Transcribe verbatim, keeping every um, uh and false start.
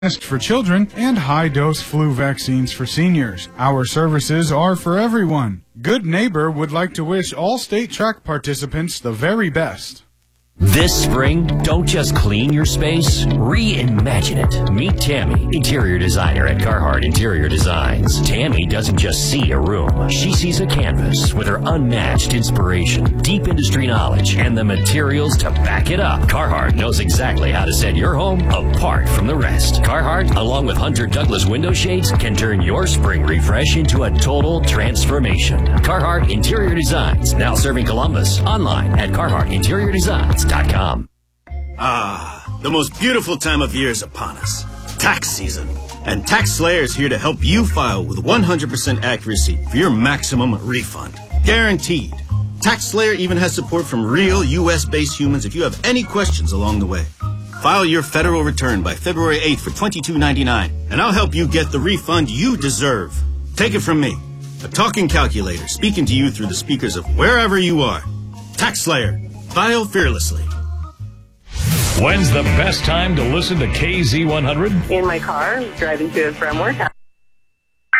for children and high-dose flu vaccines for seniors. Our services are for everyone. Good Neighbor would like to wish all state track participants the very best. This spring, don't just clean your space, reimagine it. Meet Tammy, interior designer at Carhartt Interior Designs. Tammy doesn't just see a room. She sees a canvas with her unmatched inspiration, deep industry knowledge, and the materials to back it up. Carhartt knows exactly how to set your home apart from the rest. Carhartt, along with Hunter Douglas window shades, can turn your spring refresh into a total transformation. Carhartt Interior Designs, now serving Columbus. Online at carhartt interior designs dot com. Ah, the most beautiful time of year is upon us. Tax season. And Tax Slayer is here to help you file with one hundred percent accuracy for your maximum refund. Guaranteed. Tax Slayer even has support from real U S based humans if you have any questions along the way. File your federal return by February eighth for twenty-two ninety-nine, and I'll help you get the refund you deserve. Take it from me, a talking calculator speaking to you through the speakers of wherever you are. Tax Slayer. File fearlessly. When's the best time to listen to K Z one hundred? In my car, driving to and from work.